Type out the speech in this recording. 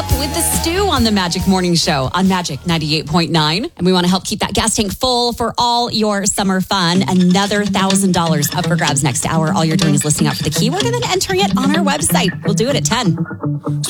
up with the Stu on the Magic Morning Show on Magic 98.9. And we want to help keep that gas tank full for all your summer fun. Another $1,000 up for grabs next hour. All you're doing is listening out for the keyword and then entering it on our website. We'll do it at 10.